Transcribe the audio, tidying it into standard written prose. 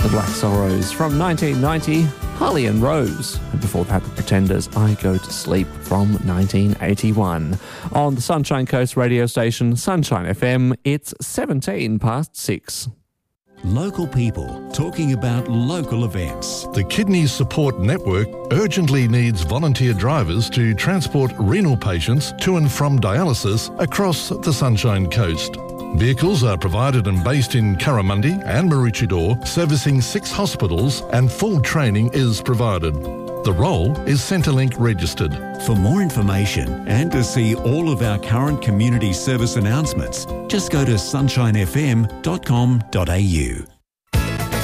The Black Sorrows from 1990, Harley and Rose. And before that, The Pretenders, I Go to Sleep from 1981. On the Sunshine Coast radio station, Sunshine FM, it's 17 past 6. Local people talking about local events. The Kidney Support Network urgently needs volunteer drivers to transport renal patients to and from dialysis across the Sunshine Coast. Vehicles are provided and based in Curramundi and Maroochydore, servicing 6 hospitals, and full training is provided. The role is Centrelink registered. For more information and to see all of our current community service announcements, just go to sunshinefm.com.au.